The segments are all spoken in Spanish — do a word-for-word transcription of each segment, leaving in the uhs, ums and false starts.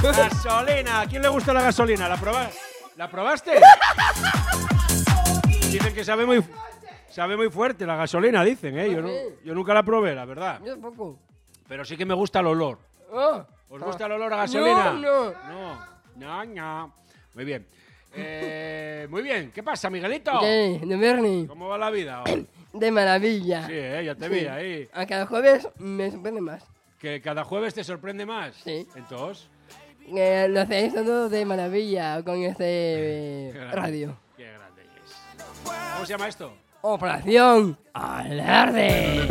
Gasolina. ¿A quién le gusta la gasolina? ¿La probaste? ¿La probaste? Dicen que sabe muy, sabe muy fuerte la gasolina, dicen, ¿eh? Yo, no, yo nunca la probé, la verdad. Yo tampoco. Pero sí que me gusta el olor. Oh. ¿Os gusta el olor a gasolina? No, no. No, no, no. Muy bien. Eh, muy bien. ¿Qué pasa, Miguelito? ¿Qué? De Bernie. ¿Cómo va la vida hoy? De maravilla. Sí, eh, ya te Sí. vi ahí. A cada jueves me sorprende más. ¿Que cada jueves te sorprende más? Sí. Entonces, Eh, lo hacéis todo de maravilla con este eh, Qué grande. radio. qué grande es. ¿Cómo se llama esto? Operación Alarde.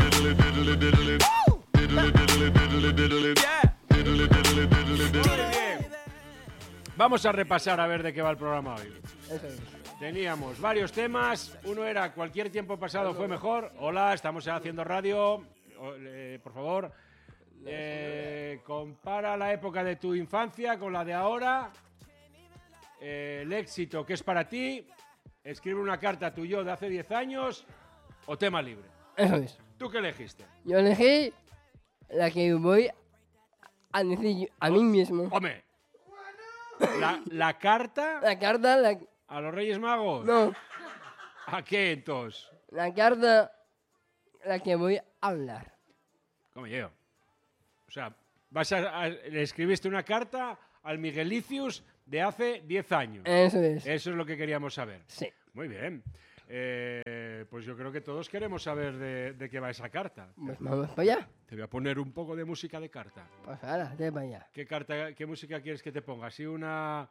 Muy bien. Vamos a repasar a ver de qué va el programa hoy. Eso es. Teníamos varios temas. Uno era cualquier tiempo pasado fue mejor. Hola, estamos haciendo radio. O- eh, por favor, eh, compara la época de tu infancia con la de ahora. Eh, el éxito que es para ti. Escribe una carta a tu yo de hace diez años. O tema libre. Eso es. ¿Tú qué elegiste? Yo elegí la que voy a decir a mí mismo. Hombre, la, la carta La carta, la... a los Reyes Magos. No, ¿A qué entonces? la carta la que voy a hablar. ¿Cómo yo? O sea, vas a, a- le escribiste una carta al Miguelicius de hace diez años. Eso es. Eso es lo que queríamos saber. Sí. Muy bien. Eh, pues yo creo que todos queremos saber de, de qué va esa carta. Pues vamos para allá. Te voy a poner un poco de música de carta. Pues ahora, de para allá. ¿Qué carta, qué música quieres que te ponga? Así una,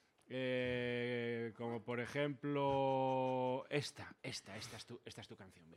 eh, como por ejemplo esta, esta, esta es tu, esta es tu canción. Mira.